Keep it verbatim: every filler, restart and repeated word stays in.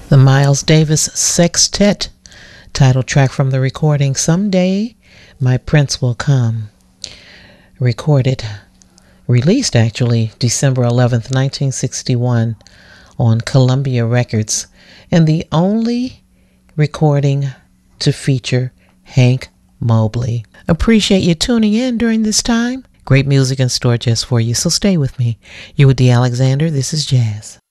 The Miles Davis Sextet, title track from the recording Someday My Prince Will Come. Recorded, released actually, December eleventh, nineteen sixty-one on Columbia Records, and the only recording to feature Hank Mobley. Appreciate you tuning in during this time. Great music in store just for you, so stay with me. You with D. Alexander, this is Jazz.